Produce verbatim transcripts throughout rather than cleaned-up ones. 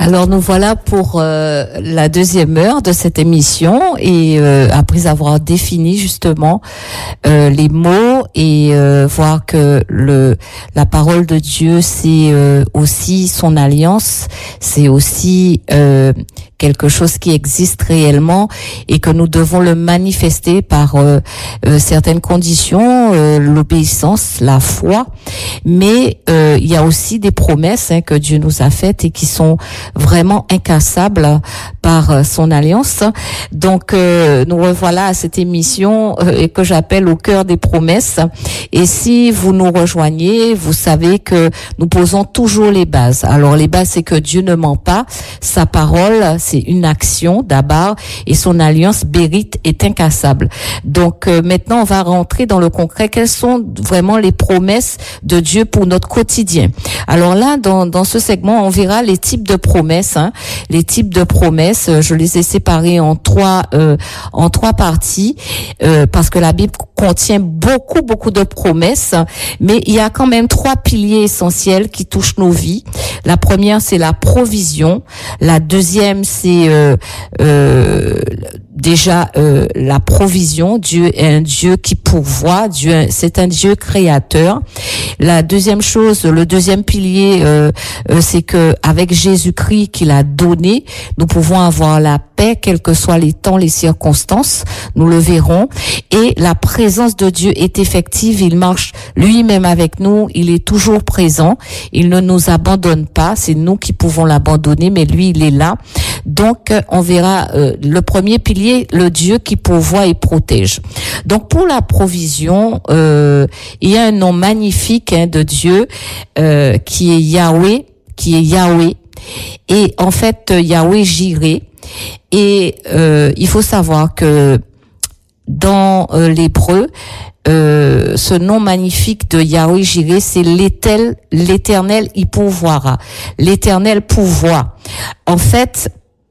Alors nous voilà pour euh, la deuxième heure de cette émission et euh, après avoir défini justement euh, les mots et euh, voir que le la parole de Dieu c'est euh, aussi son alliance, c'est aussi euh, quelque chose qui existe réellement et que nous devons le manifester par euh, euh, certaines conditions, euh, l'obéissance, la foi, mais euh, il y a aussi des promesses hein, que Dieu nous a faites et qui sont vraiment incassables par euh, son alliance. Donc euh, nous revoilà à cette émission euh, que j'appelle au cœur des promesses. Et si vous nous rejoignez, vous savez que nous posons toujours les bases. Alors les bases, c'est que Dieu ne ment pas, sa parole, c'est une action d'abord et son alliance bérite est incassable. Donc euh, maintenant on va rentrer dans le concret. Quelles sont vraiment les promesses de Dieu pour notre quotidien? Alors là dans dans ce segment on verra les types de promesses, hein, les types de promesses. Je les ai séparées en trois euh, en trois parties euh, parce que la Bible contient beaucoup beaucoup de promesses, mais il y a quand même trois piliers essentiels qui touchent nos vies. La première c'est la provision, la deuxième c'est euh, euh, déjà euh, la provision. Dieu est un Dieu qui pourvoit, Dieu c'est un Dieu créateur. La deuxième chose, le deuxième pilier euh, euh, c'est que avec Jésus-Christ qu'il a donné, nous pouvons avoir la paix quels que soient les temps, les circonstances, nous le verrons. Et la présence de Dieu est effective, il marche lui-même avec nous, il est toujours présent, il ne nous abandonne pas, c'est nous qui pouvons l'abandonner, mais lui il est là. Donc on verra euh, le premier pilier, le Dieu qui pourvoit et protège. Donc pour la provision, euh, il y a un nom magnifique hein, de Dieu euh, qui est Yahweh, qui est Yahweh. Et en fait Yahweh Jireh. Et euh, il faut savoir que dans euh, l'hébreu, euh, ce nom magnifique de Yahweh Jireh, c'est l'étel, l'éternel y pourvoira. L'éternel pourvoit. En fait,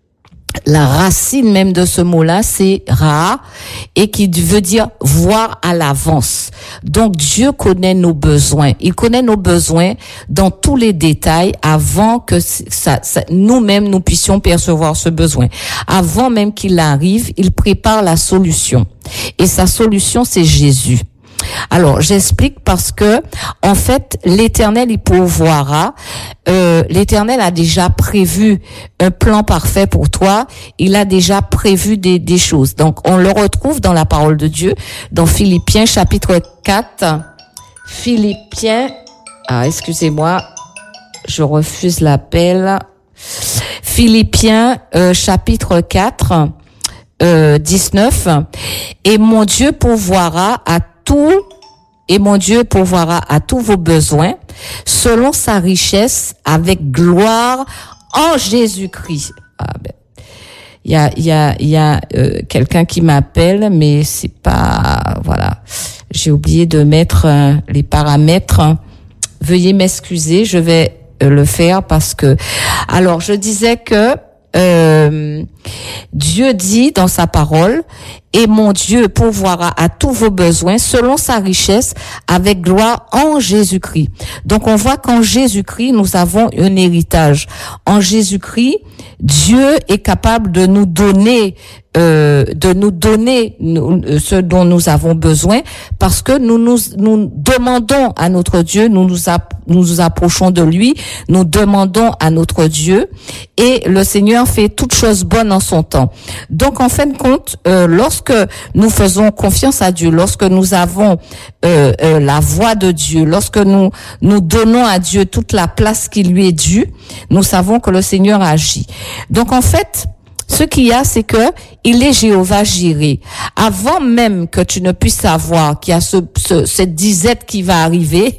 la racine même de ce mot-là, c'est Ra, et qui veut dire voir à l'avance. Donc Dieu connaît nos besoins. Il connaît nos besoins dans tous les détails avant que ça, ça, nous-mêmes nous puissions percevoir ce besoin. Avant même qu'il arrive, il prépare la solution. Et sa solution, c'est Jésus. Alors, j'explique parce que, en fait, l'Éternel, il pourvoira. Euh, L'Éternel a déjà prévu un plan parfait pour toi. Il a déjà prévu des, des choses. Donc, on le retrouve dans la parole de Dieu, dans Philippiens chapitre quatre. Philippiens, ah, excusez-moi, je refuse l'appel. Philippiens euh, chapitre quatre, euh, dix-neuf. Et mon Dieu pourvoira à tout, et mon Dieu pourvoira à tous vos besoins selon sa richesse avec gloire en Jésus-Christ. Ah ben, il y a, il y a, il y a euh, quelqu'un qui m'appelle, mais c'est pas, voilà, j'ai oublié de mettre euh, les paramètres. Veuillez m'excuser, je vais euh, le faire parce que, alors je disais que Euh, Dieu dit dans sa parole, et mon Dieu pourvoira à tous vos besoins selon sa richesse avec gloire en Jésus-Christ. Donc on voit qu'en Jésus-Christ, nous avons un héritage. En Jésus-Christ, Dieu est capable de nous donner euh, de nous donner nous, ce dont nous avons besoin parce que nous nous, nous demandons à notre Dieu, nous nous, app- nous nous approchons de lui, nous demandons à notre Dieu et le Seigneur fait toutes choses bonnes en son temps. Donc en fin de compte, euh, lorsque nous faisons confiance à Dieu, lorsque nous avons euh, euh, la voix de Dieu, lorsque nous nous donnons à Dieu toute la place qui lui est due, nous savons que le Seigneur agit. Donc en fait, ce qu'il y a, c'est que il est Jéhovah Jireh. Avant même que tu ne puisses savoir qu'il y a ce, ce, cette disette qui va arriver,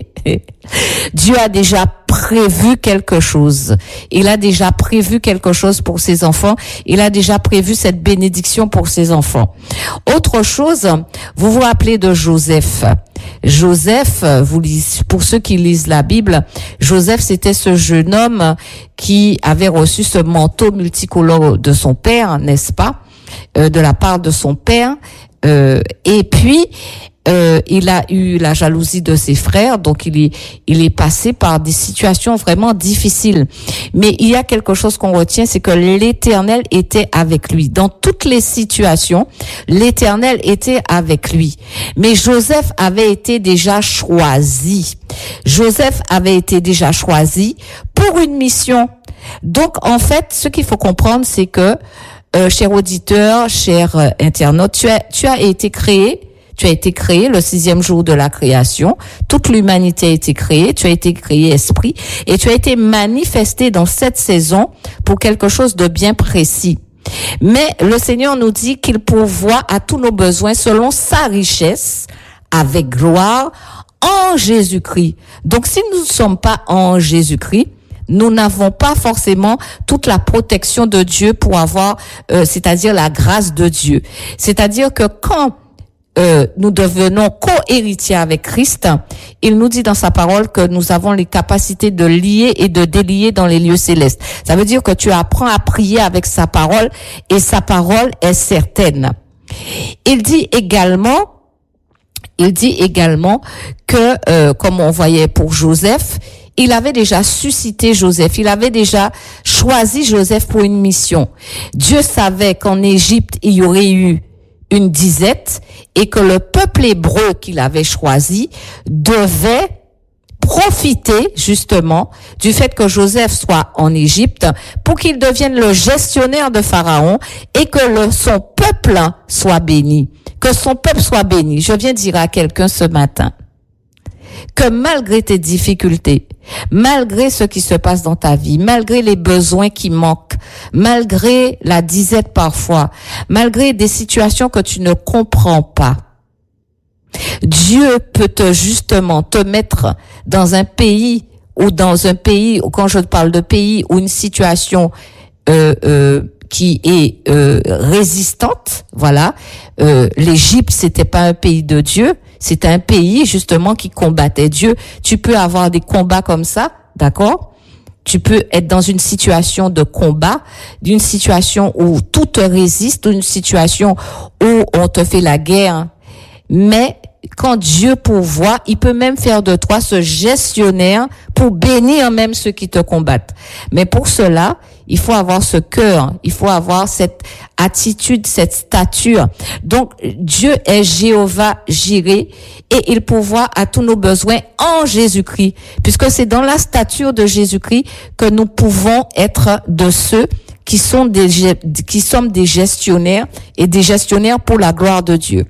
Dieu a déjà prévu quelque chose. Il a déjà prévu quelque chose pour ses enfants. Il a déjà prévu cette bénédiction pour ses enfants. Autre chose, vous vous rappelez de Joseph. Joseph, vous lisez, pour ceux qui lisent la Bible, Joseph, c'était ce jeune homme qui avait reçu ce manteau multicolore de son père, n'est-ce pas, euh, de la part de son père. Euh, et puis, euh, il a eu la jalousie de ses frères, donc il est, il est passé par des situations vraiment difficiles. Mais il y a quelque chose qu'on retient, c'est que l'Éternel était avec lui. Dans toutes les situations, l'Éternel était avec lui. Mais Joseph avait été déjà choisi. Joseph avait été déjà choisi pour une mission. Donc, en fait, ce qu'il faut comprendre, c'est que, euh, cher auditeur, cher euh, internaute, tu as, tu as été créé, tu as été créé le sixième jour de la création. Toute l'humanité a été créée. Tu as été créé esprit et tu as été manifesté dans cette saison pour quelque chose de bien précis. Mais le Seigneur nous dit qu'il pourvoit à tous nos besoins selon sa richesse avec gloire en Jésus-Christ. Donc, si nous ne sommes pas en Jésus-Christ, nous n'avons pas forcément toute la protection de Dieu pour avoir, euh, c'est-à-dire la grâce de Dieu. C'est-à-dire que quand euh, nous devenons co-héritiers avec Christ, il nous dit dans sa parole que nous avons les capacités de lier et de délier dans les lieux célestes. Ça veut dire que tu apprends à prier avec sa parole et sa parole est certaine. Il dit également Il dit également que, euh, comme on voyait pour Joseph, il avait déjà suscité Joseph, il avait déjà choisi Joseph pour une mission. Dieu savait qu'en Égypte, il y aurait eu une disette et que le peuple hébreu qu'il avait choisi devait profiter justement du fait que Joseph soit en Égypte pour qu'il devienne le gestionnaire de Pharaon et que le, son peuple soit béni. Que son peuple soit béni. Je viens dire à quelqu'un ce matin que malgré tes difficultés, malgré ce qui se passe dans ta vie, malgré les besoins qui manquent, malgré la disette parfois, malgré des situations que tu ne comprends pas, Dieu peut te justement te mettre dans un pays ou dans un pays, quand je parle de pays ou une situation euh, euh, qui est euh, résistante, voilà. Euh, L'Égypte, c'était pas un pays de Dieu, c'était un pays justement qui combattait Dieu. Tu peux avoir des combats comme ça, d'accord? Tu peux être dans une situation de combat, d'une situation où tout te résiste, d'une situation où on te fait la guerre. Mais quand Dieu pourvoit, il peut même faire de toi ce gestionnaire pour bénir même ceux qui te combattent. Mais pour cela, il faut avoir ce cœur, il faut avoir cette attitude, cette stature. Donc, Dieu est Jéhovah Jireh et il pourvoit à tous nos besoins en Jésus-Christ, puisque c'est dans la stature de Jésus-Christ que nous pouvons être de ceux qui sont des, qui sommes des gestionnaires et des gestionnaires pour la gloire de Dieu.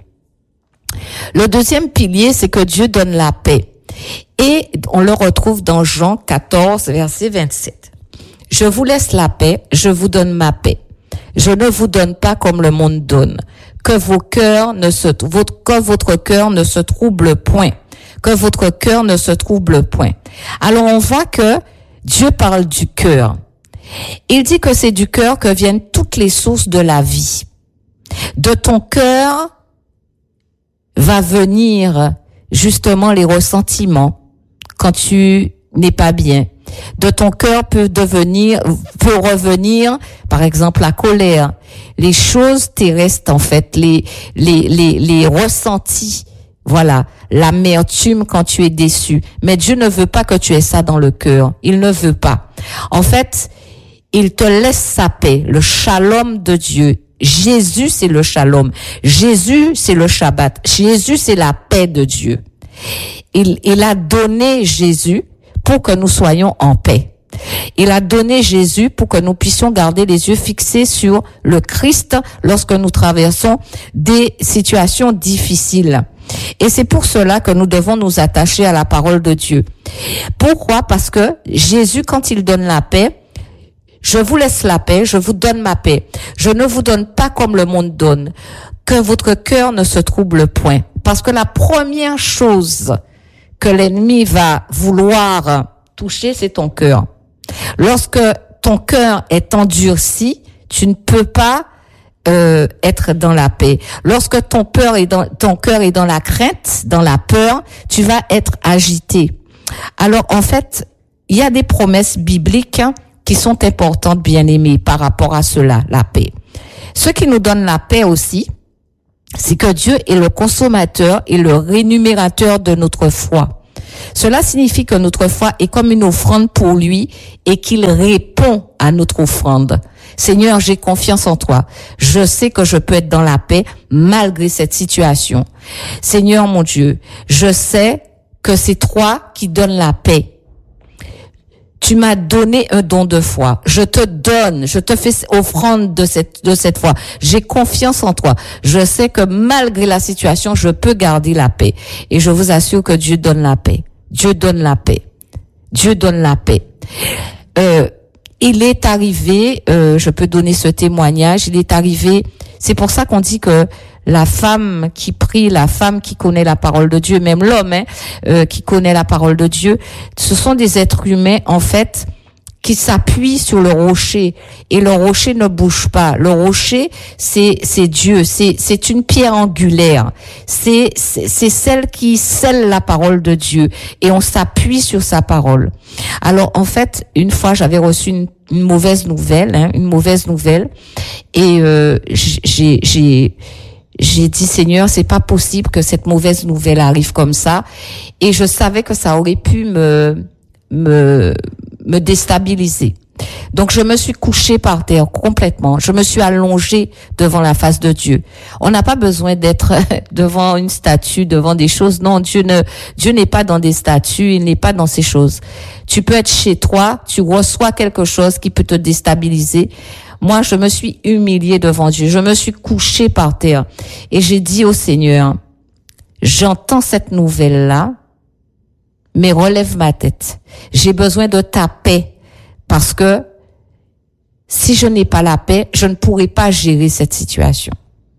Le deuxième pilier, c'est que Dieu donne la paix. Et on le retrouve dans Jean quatorze, verset vingt-sept. Je vous laisse la paix, je vous donne ma paix. Je ne vous donne pas comme le monde donne. Que vos cœurs ne se, votre, que votre cœur ne se trouble point. Que votre cœur ne se trouble point. Alors on voit que Dieu parle du cœur. Il dit que c'est du cœur que viennent toutes les sources de la vie. De ton cœur va venir justement les ressentiments quand tu n'es pas bien. De ton cœur peut devenir, peut revenir, par exemple, la colère, les choses terrestres en fait, les les les les ressentis, voilà, l'amertume quand tu es déçu. Mais Dieu ne veut pas que tu aies ça dans le cœur. Il ne veut pas. En fait, il te laisse sa paix, le shalom de Dieu. Jésus, c'est le shalom. Jésus, c'est le Shabbat. Jésus, c'est la paix de Dieu. Il, il a donné Jésus pour que nous soyons en paix. Il a donné Jésus pour que nous puissions garder les yeux fixés sur le Christ lorsque nous traversons des situations difficiles. Et c'est pour cela que nous devons nous attacher à la parole de Dieu. Pourquoi? Parce que Jésus, quand il donne la paix, je vous laisse la paix, je vous donne ma paix. Je ne vous donne pas comme le monde donne. Que votre cœur ne se trouble point. Parce que la première chose que l'ennemi va vouloir toucher, c'est ton cœur. Lorsque ton cœur est endurci, tu ne peux pas euh, être dans la paix. Lorsque ton peur est dans, ton cœur est dans la crainte, dans la peur, tu vas être agité. Alors en fait, il y a des promesses bibliques hein, qui sont importantes, bien-aimés, par rapport à cela, la paix. Ce qui nous donne la paix aussi, c'est que Dieu est le consommateur et le rémunérateur de notre foi. Cela signifie que notre foi est comme une offrande pour lui et qu'il répond à notre offrande. Seigneur, j'ai confiance en toi. Je sais que je peux être dans la paix malgré cette situation. Seigneur mon Dieu, je sais que c'est toi qui donnes la paix. Tu m'as donné un don de foi. Je te donne, je te fais offrande de cette, de cette foi. J'ai confiance en toi. Je sais que malgré la situation, je peux garder la paix. Et je vous assure que Dieu donne la paix. Dieu donne la paix. Dieu donne la paix. Euh, il est arrivé, euh, je peux donner ce témoignage, il est arrivé, c'est pour ça qu'on dit que la femme qui prie, la femme qui connaît la parole de Dieu, même l'homme hein, euh, qui connaît la parole de Dieu, ce sont des êtres humains en fait qui s'appuient sur le rocher et le rocher ne bouge pas. Le rocher, c'est c'est Dieu, c'est c'est une pierre angulaire. C'est c'est, c'est celle qui scelle la parole de Dieu et on s'appuie sur sa parole. Alors en fait, une fois j'avais reçu une, une mauvaise nouvelle, hein, une mauvaise nouvelle et euh, j'ai j'ai J'ai dit, Seigneur, c'est pas possible que cette mauvaise nouvelle arrive comme ça. Et je savais que ça aurait pu me, me, me déstabiliser. Donc, je me suis couchée par terre complètement. Je me suis allongée devant la face de Dieu. On n'a pas besoin d'être devant une statue, devant des choses. Non, Dieu ne, Dieu n'est pas dans des statues, il n'est pas dans ces choses. Tu peux être chez toi, tu reçois quelque chose qui peut te déstabiliser. Moi, je me suis humiliée devant Dieu. Je me suis couchée par terre. Et j'ai dit au Seigneur, j'entends cette nouvelle-là, mais relève ma tête. J'ai besoin de ta paix. Parce que si je n'ai pas la paix, je ne pourrai pas gérer cette situation.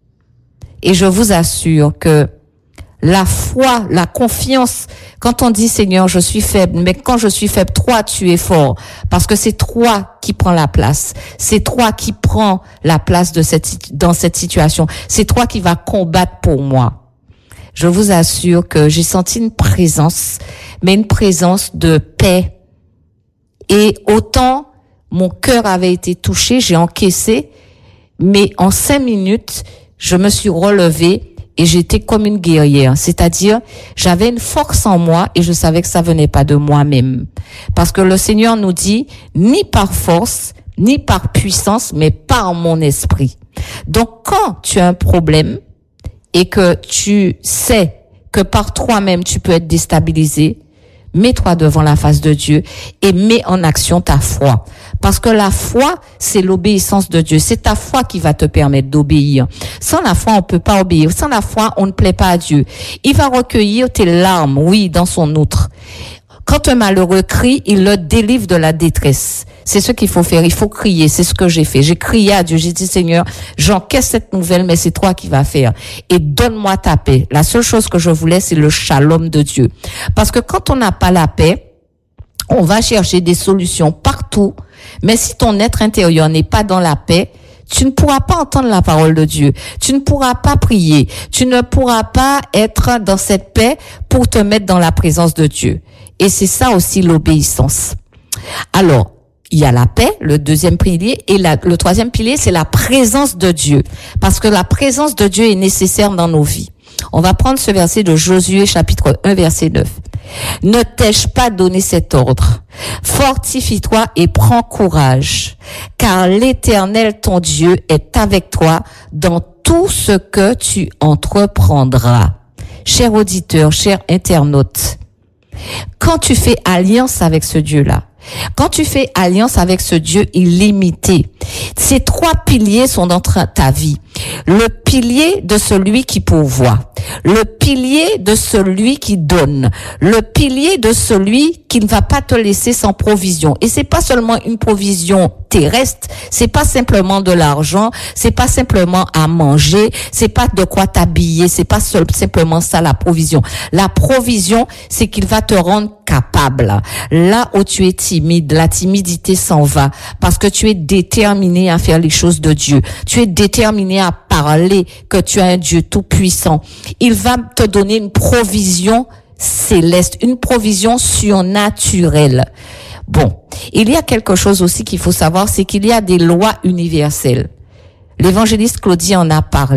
Et je vous assure que la foi, la confiance, quand on dit Seigneur, je suis faible, mais quand je suis faible, toi, tu es fort. Parce que c'est toi qui prends la place. C'est toi qui prends la place de cette, dans cette situation. C'est toi qui vas combattre pour moi. Je vous assure que j'ai senti une présence, mais une présence de paix. Et autant mon cœur avait été touché, j'ai encaissé, mais en cinq minutes, je me suis relevée et j'étais comme une guerrière. C'est-à-dire, j'avais une force en moi et je savais que ça venait pas de moi-même. Parce que le Seigneur nous dit, ni par force, ni par puissance, mais par mon esprit. Donc, quand tu as un problème et que tu sais que par toi-même, tu peux être déstabilisé, mets-toi devant la face de Dieu et mets en action ta foi. Parce que la foi, c'est l'obéissance de Dieu. C'est ta foi qui va te permettre d'obéir. Sans la foi, on peut pas obéir. Sans la foi, on ne plaît pas à Dieu. Il va recueillir tes larmes, oui, dans son outre. Quand un malheureux crie, il le délivre de la détresse. C'est ce qu'il faut faire. Il faut crier. C'est ce que j'ai fait. J'ai crié à Dieu. J'ai dit, Seigneur, j'encaisse cette nouvelle, mais c'est toi qui vas faire. Et donne-moi ta paix. La seule chose que je voulais, c'est le shalom de Dieu. Parce que quand on n'a pas la paix, on va chercher des solutions partout. Mais si ton être intérieur n'est pas dans la paix, tu ne pourras pas entendre la parole de Dieu. Tu ne pourras pas prier. Tu ne pourras pas être dans cette paix pour te mettre dans la présence de Dieu. Et c'est ça aussi l'obéissance. Alors, il y a la paix, le deuxième pilier, et la, le troisième pilier, c'est la présence de Dieu. Parce que la présence de Dieu est nécessaire dans nos vies. On va prendre ce verset de Josué, chapitre un, verset neuf. Ne t'ai-je pas donné cet ordre? Fortifie-toi et prends courage, car l'Éternel, ton Dieu, est avec toi dans tout ce que tu entreprendras. Cher auditeur, cher internaute, quand tu fais alliance avec ce Dieu-là, quand tu fais alliance avec ce Dieu illimité, ces trois piliers sont dans ta vie. Le pilier de celui qui pourvoit, le pilier de celui qui donne, le pilier de celui qui ne va pas te laisser sans provision. Et c'est pas seulement une provision terrestre, c'est pas simplement de l'argent, c'est pas simplement à manger, c'est pas de quoi t'habiller, c'est pas seul, simplement ça la provision. La provision, c'est qu'il va te rendre capable. Là où tu es timide, la timidité s'en va parce que tu es déterminé à faire les choses de Dieu. Tu es déterminé à parler que tu as un Dieu tout puissant. Il va te donner une provision céleste, une provision surnaturelle. Bon, il y a quelque chose aussi qu'il faut savoir, c'est qu'il y a des lois universelles. L'évangéliste Claudie en a parlé.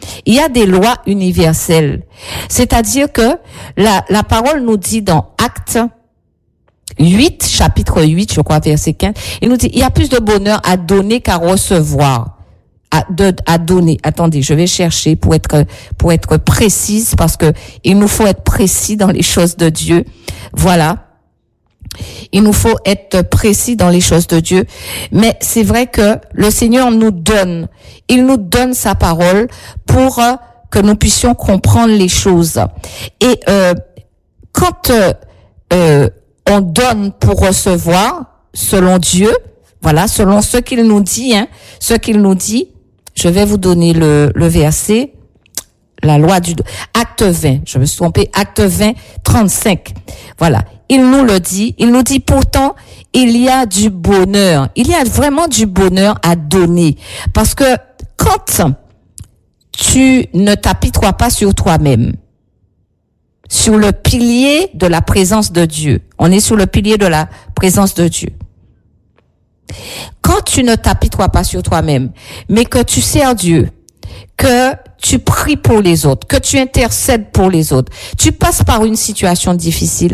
Il y a des lois universelles. C'est-à-dire que la, la parole nous dit dans Actes huit, chapitre huit, je crois, verset quinze, il nous dit, il y a plus de bonheur à donner qu'à recevoir. À, de, à donner. Attendez, je vais chercher pour être, pour être précise, parce que il nous faut être précis dans les choses de Dieu. Voilà. Il nous faut être précis dans les choses de Dieu. Mais c'est vrai que le Seigneur nous donne, il nous donne sa parole pour euh, que nous puissions comprendre les choses. Et euh, quand euh, euh, on donne pour recevoir, selon Dieu, voilà, selon ce qu'il nous dit, hein, ce qu'il nous dit, je vais vous donner le, le verset, la loi du acte vingt, je me suis trompée, acte vingt, trente-cinq. Voilà, il nous le dit, il nous dit pourtant, il y a du bonheur, il y a vraiment du bonheur à donner. Parce que quand tu ne t'apitoies pas sur toi-même, sur le pilier de la présence de Dieu, on est sur le pilier de la présence de Dieu. Quand tu ne t'apitoies pas sur toi-même, mais que tu sers Dieu, que tu pries pour les autres, que tu intercèdes pour les autres, tu passes par une situation difficile,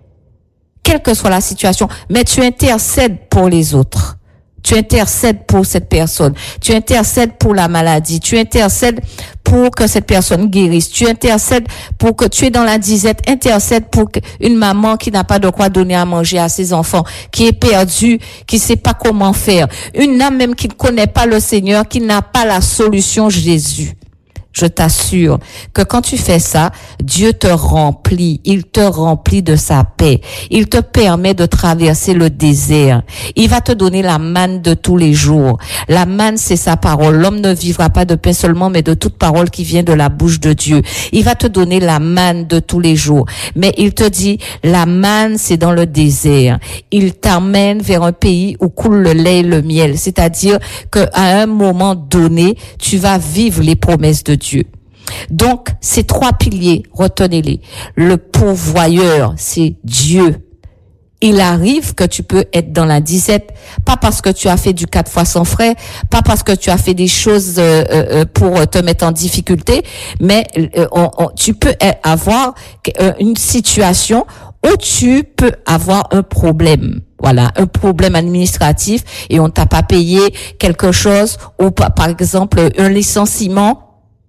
quelle que soit la situation, mais tu intercèdes pour les autres. Tu intercèdes pour cette personne. Tu intercèdes pour la maladie. Tu intercèdes pour que cette personne guérisse. Tu intercèdes pour que tu es dans la disette. Intercède pour une maman qui n'a pas de quoi donner à manger à ses enfants, qui est perdue, qui sait pas comment faire. Une âme même qui ne connaît pas le Seigneur, qui n'a pas la solution Jésus. Je t'assure que quand tu fais ça, Dieu te remplit, il te remplit de sa paix. Il te permet de traverser le désert. Il va te donner la manne de tous les jours. La manne, c'est sa parole. L'homme ne vivra pas de pain seulement, mais de toute parole qui vient de la bouche de Dieu. Il va te donner la manne de tous les jours. Mais il te dit, la manne, c'est dans le désert. Il t'amène vers un pays où coule le lait et le miel. C'est-à-dire qu'à un moment donné, tu vas vivre les promesses de Dieu. Dieu. Donc, ces trois piliers, retenez-les. Le pourvoyeur, c'est Dieu. Il arrive que tu peux être dans la disette, pas parce que tu as fait du quatre fois sans frais, pas parce que tu as fait des choses euh, euh, pour te mettre en difficulté, mais euh, on, on, tu peux avoir une situation où tu peux avoir un problème. Voilà, un problème administratif et on t'a pas payé quelque chose, ou par exemple un licenciement.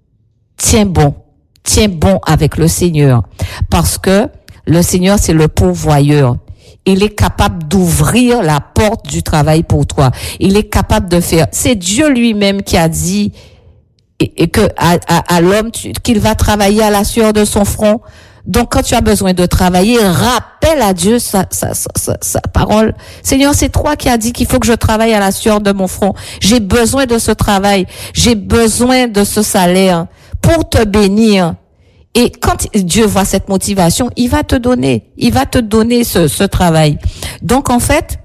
Tiens bon, tiens bon avec le Seigneur, parce que le Seigneur, c'est le pourvoyeur. Il est capable d'ouvrir la porte du travail pour toi. Il est capable de faire. C'est Dieu lui-même qui a dit et, et que à, à, à l'homme qu'il va travailler à la sueur de son front. Donc, quand tu as besoin de travailler, rappelle à Dieu sa, sa, sa, sa, sa parole. Seigneur, c'est toi qui as dit qu'il faut que je travaille à la sueur de mon front. J'ai besoin de ce travail. J'ai besoin de ce salaire pour te bénir. Et quand Dieu voit cette motivation, il va te donner, il va te donner ce, ce travail. Donc, en fait,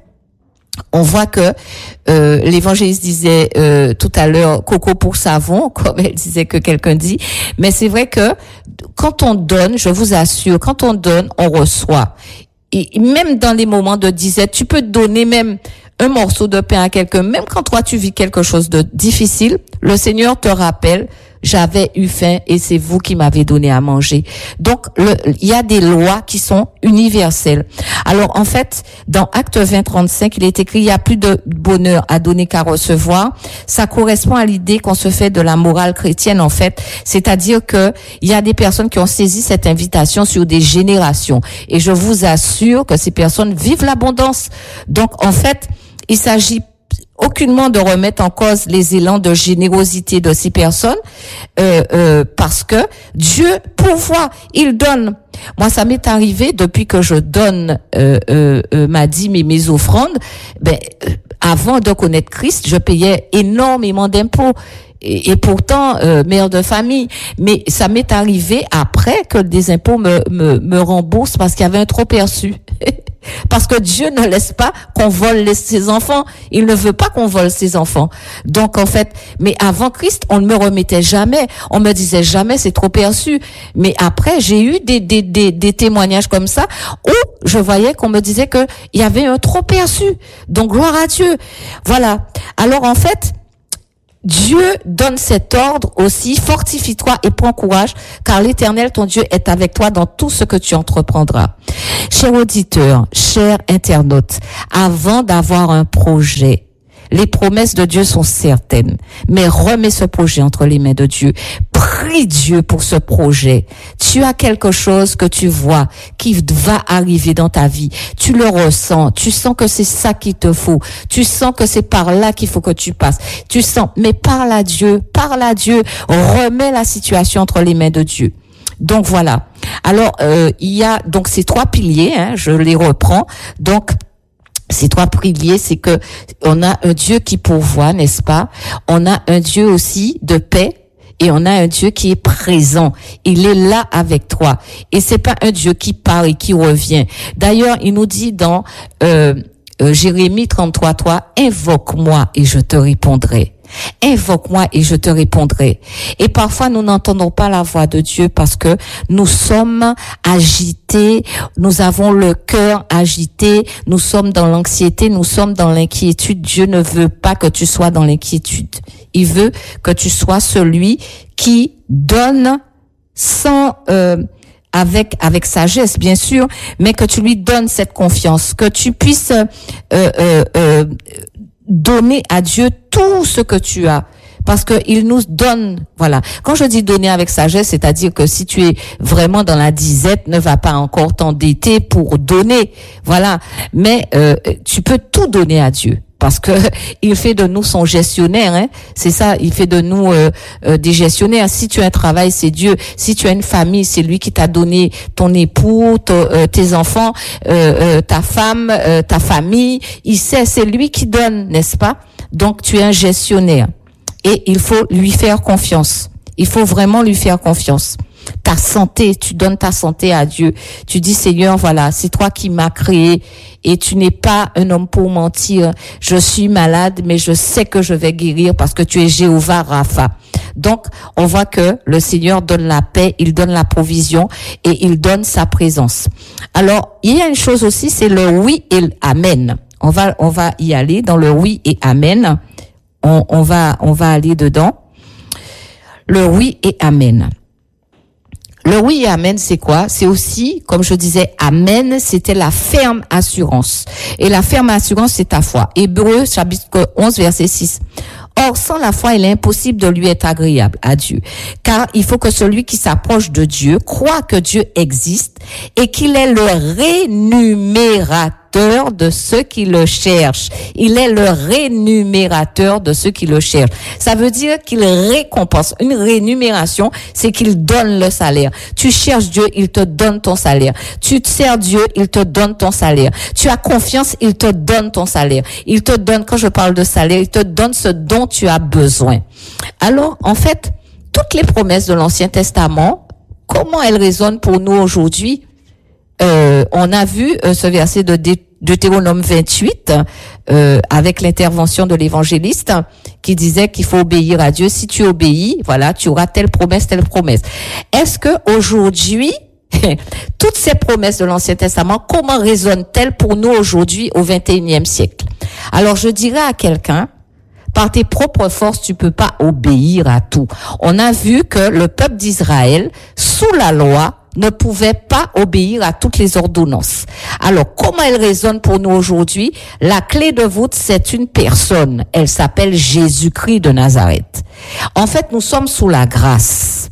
on voit que euh, l'évangéliste disait euh, tout à l'heure coco pour savon, comme elle disait que quelqu'un dit, mais c'est vrai que quand on donne, je vous assure, quand on donne, on reçoit. Et même dans les moments de disette, tu peux donner même un morceau de pain à quelqu'un, même quand toi tu vis quelque chose de difficile, le Seigneur te rappelle, j'avais eu faim et c'est vous qui m'avez donné à manger. Donc, il y a des lois qui sont universelles. Alors, en fait, dans Acte vingt, trente-cinq, il est écrit, il y a plus de bonheur à donner qu'à recevoir. Ça correspond à l'idée qu'on se fait de la morale chrétienne, en fait. C'est-à-dire que il y a des personnes qui ont saisi cette invitation sur des générations. Et je vous assure que ces personnes vivent l'abondance. Donc, en fait, il s'agit aucunement de remettre en cause les élans de générosité de ces personnes, euh, euh, parce que Dieu pourvoit, il donne. Moi, ça m'est arrivé depuis que je donne euh, euh, euh, ma dîme et mes offrandes. Ben, euh, avant de connaître Christ, je payais énormément d'impôts. Et, et pourtant, euh, mère de famille. Mais ça m'est arrivé après que des impôts me, me, me remboursent parce qu'il y avait un trop perçu. Parce que Dieu ne laisse pas qu'on vole les, ses enfants. Il ne veut pas qu'on vole ses enfants. Donc, en fait, mais avant Christ, on ne me remettait jamais. On me disait jamais, c'est trop perçu. Mais après, j'ai eu des, des, des, des témoignages comme ça où je voyais qu'on me disait que il y avait un trop perçu. Donc, gloire à Dieu. Voilà. Alors, en fait, Dieu donne cet ordre aussi, fortifie-toi et prends courage, car l'Éternel, ton Dieu, est avec toi dans tout ce que tu entreprendras. Chers auditeurs, chers internautes, avant d'avoir un projet, les promesses de Dieu sont certaines, mais remets ce projet entre les mains de Dieu. Prie Dieu pour ce projet. Tu as quelque chose que tu vois qui va arriver dans ta vie. Tu le ressens. Tu sens que c'est ça qu'il te faut. Tu sens que c'est par là qu'il faut que tu passes. Tu sens, mais parle à Dieu, parle à Dieu. Remets la situation entre les mains de Dieu. Donc voilà. Alors, euh, il y a donc ces trois piliers, hein, je les reprends. Donc, ces trois piliers, c'est que on a un Dieu qui pourvoit, n'est-ce pas? On a un Dieu aussi de paix et on a un Dieu qui est présent. Il est là avec toi. Et c'est pas un Dieu qui part et qui revient. D'ailleurs, il nous dit dans euh, euh, Jérémie trente-trois trois, invoque-moi et je te répondrai. Invoque-moi et je te répondrai. Et parfois, nous n'entendons pas la voix de Dieu parce que nous sommes agités, nous avons le cœur agité, nous sommes dans l'anxiété, nous sommes dans l'inquiétude. Dieu ne veut pas que tu sois dans l'inquiétude. Il veut que tu sois celui qui donne sans... Euh, avec avec sagesse bien sûr, mais que tu lui donnes cette confiance, que tu puisses euh, euh, euh, donner à Dieu tout ce que tu as, parce que il nous donne, voilà. Quand je dis donner avec sagesse, c'est-à-dire que si tu es vraiment dans la disette, ne va pas encore t'endetter pour donner, voilà. Mais euh, tu peux tout donner à Dieu. Parce que il fait de nous son gestionnaire, hein. C'est ça, il fait de nous euh, euh, des gestionnaires. Si tu as un travail, c'est Dieu. Si tu as une famille, c'est lui qui t'a donné ton époux, t- euh, tes enfants, euh, euh, ta femme, euh, ta famille. Il sait, c'est lui qui donne, n'est-ce pas? Donc tu es un gestionnaire et il faut lui faire confiance. Il faut vraiment lui faire confiance. Ta santé, tu donnes ta santé à Dieu. Tu dis, Seigneur, voilà, c'est toi qui m'as créé et tu n'es pas un homme pour mentir. Je suis malade, mais je sais que je vais guérir parce que tu es Jéhovah Rapha. Donc, on voit que le Seigneur donne la paix, il donne la provision et il donne sa présence. Alors, il y a une chose aussi, c'est le oui et l'amen. On va, on va y aller dans le oui et amen. On, on va, on va aller dedans. Le oui et amen. Le oui et amen, c'est quoi? C'est aussi, comme je disais, amen, c'était la ferme assurance. Et la ferme assurance, c'est ta foi. Hébreux, chapitre onze, verset six. Or, sans la foi, il est impossible de lui être agréable à Dieu. Car il faut que celui qui s'approche de Dieu croit que Dieu existe et qu'il est le rémunérateur de ceux qui le cherchent. Il est le rémunérateur de ceux qui le cherchent. Ça veut dire qu'il récompense. Une rémunération, c'est qu'il donne le salaire. Tu cherches Dieu, il te donne ton salaire. Tu te sers Dieu, il te donne ton salaire. Tu as confiance, il te donne ton salaire. Il te donne, quand je parle de salaire, il te donne ce dont tu as besoin. Alors, en fait, toutes les promesses de l'Ancien Testament, comment elles résonnent pour nous aujourd'hui? Euh, on a vu euh, ce verset de Dé- Deutéronome vingt-huit euh, avec l'intervention de l'évangéliste qui disait qu'il faut obéir à Dieu. Si tu obéis, voilà, tu auras telle promesse, telle promesse. Est-ce que aujourd'hui, toutes ces promesses de l'Ancien Testament, comment résonnent-elles pour nous aujourd'hui au vingt et unième siècle? Alors je dirais à quelqu'un, par tes propres forces, tu peux pas obéir à tout. On a vu que le peuple d'Israël, sous la loi, ne pouvait pas obéir à toutes les ordonnances. Alors, comment elle résonne pour nous aujourd'hui? La clé de voûte, c'est une personne. Elle s'appelle Jésus-Christ de Nazareth. En fait, nous sommes sous la grâce.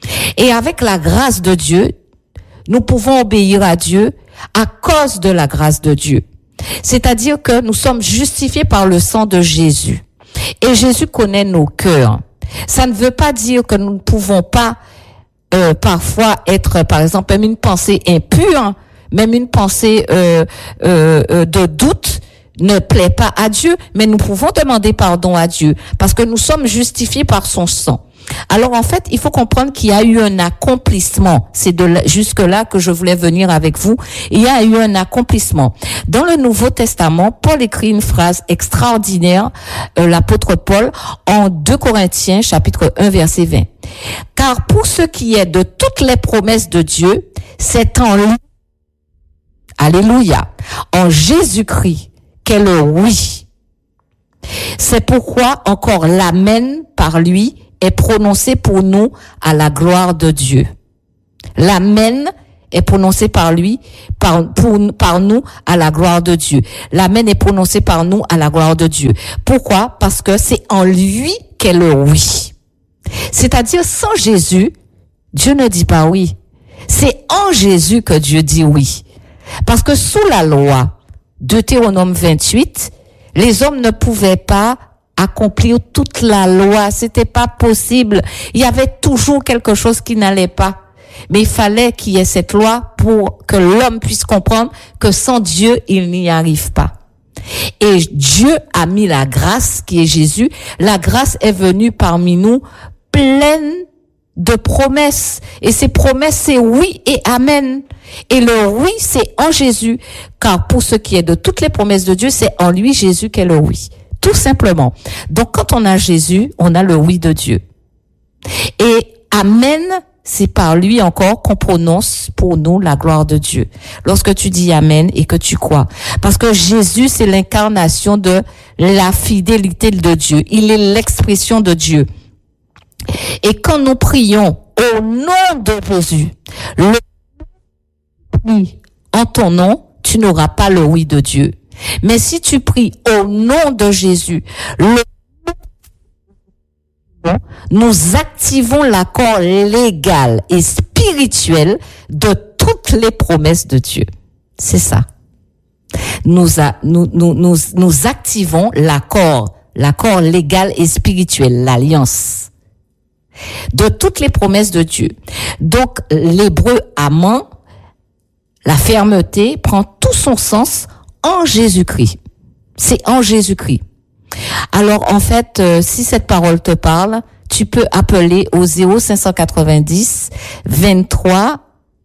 Et avec la grâce de Dieu, nous pouvons obéir à Dieu à cause de la grâce de Dieu. C'est-à-dire que nous sommes justifiés par le sang de Jésus. Et Jésus connaît nos cœurs. Ça ne veut pas dire que nous ne pouvons pas Euh, parfois être, par exemple, même une pensée impure, même une pensée euh, euh, euh, de doute ne plaît pas à Dieu, mais nous pouvons demander pardon à Dieu parce que nous sommes justifiés par son sang. Alors en fait, il faut comprendre qu'il y a eu un accomplissement. C'est de là, jusque-là que je voulais venir avec vous. Il y a eu un accomplissement. Dans le Nouveau Testament, Paul écrit une phrase extraordinaire, euh, l'apôtre Paul, en deux Corinthiens, chapitre un, verset vingt. Car pour ce qui est de toutes les promesses de Dieu, c'est en lui, alléluia, en Jésus-Christ, qu'est le oui. C'est pourquoi encore l'amen par lui est prononcé pour nous à la gloire de Dieu. L'amen est prononcé par lui, par, pour, par nous à la gloire de Dieu. L'amen est prononcé par nous à la gloire de Dieu. Pourquoi? Parce que c'est en lui qu'est le oui. C'est-à-dire, sans Jésus, Dieu ne dit pas oui. C'est en Jésus que Dieu dit oui. Parce que sous la loi, Deutéronome vingt-huit, les hommes ne pouvaient pas accomplir toute la loi. C'était pas possible. Il y avait toujours quelque chose qui n'allait pas. Mais il fallait qu'il y ait cette loi pour que l'homme puisse comprendre que sans Dieu, il n'y arrive pas. Et Dieu a mis la grâce qui est Jésus. La grâce est venue parmi nous pleine de promesses. Et ces promesses, c'est oui et amen. Et le oui, c'est en Jésus. Car pour ce qui est de toutes les promesses de Dieu, c'est en lui, Jésus, qu'est le oui. Tout simplement. Donc, quand on a Jésus, on a le oui de Dieu. Et amen, c'est par lui encore qu'on prononce pour nous la gloire de Dieu. Lorsque tu dis amen et que tu crois. Parce que Jésus, c'est l'incarnation de la fidélité de Dieu. Il est l'expression de Dieu. Et quand nous prions au nom de Jésus, le oui en ton nom, tu n'auras pas le oui de Dieu. Mais si tu pries au nom de Jésus, le nous activons l'accord légal et spirituel de toutes les promesses de Dieu. C'est ça. Nous, a, nous, nous, nous, nous activons l'accord, l'accord légal et spirituel, l'alliance de toutes les promesses de Dieu. Donc, l'hébreu amen, la fermeté, prend tout son sens en Jésus-Christ. C'est en Jésus-Christ. Alors, en fait, euh, si cette parole te parle, tu peux appeler au zéro cinq cent quatre-vingt-dix, vingt-trois,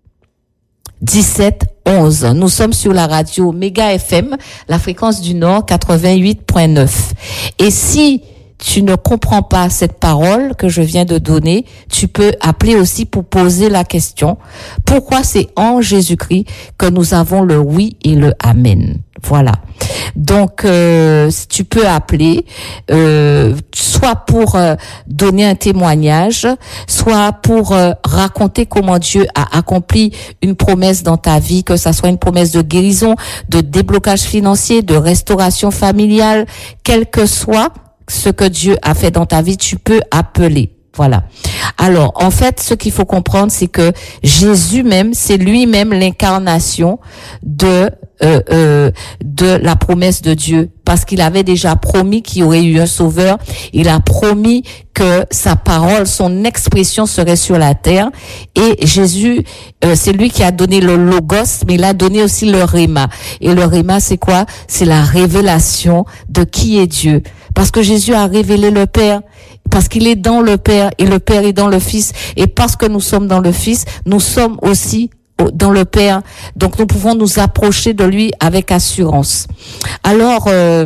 dix-sept, onze. Nous sommes sur la radio Méga F M, la fréquence du Nord, quatre-vingt-huit virgule neuf. Et si tu ne comprends pas cette parole que je viens de donner, tu peux appeler aussi pour poser la question. Pourquoi c'est en Jésus-Christ que nous avons le oui et le amen? Voilà. Donc, euh, tu peux appeler, euh, soit pour euh, donner un témoignage, soit pour euh, raconter comment Dieu a accompli une promesse dans ta vie, que ça soit une promesse de guérison, de déblocage financier, de restauration familiale, quel que soit ce que Dieu a fait dans ta vie, tu peux appeler. Voilà. Alors, en fait, ce qu'il faut comprendre, c'est que Jésus même, c'est lui-même l'incarnation de euh, euh, de la promesse de Dieu, parce qu'il avait déjà promis qu'il y aurait eu un sauveur. Il a promis que sa parole, son expression serait sur la terre. Et Jésus, euh, c'est lui qui a donné le logos, mais il a donné aussi le réma. Et le réma, c'est quoi? C'est la révélation de qui est Dieu. Parce que Jésus a révélé le Père. Parce qu'il est dans le Père et le Père est dans le Fils. Et parce que nous sommes dans le Fils, nous sommes aussi dans le Père. Donc nous pouvons nous approcher de lui avec assurance. Alors, euh,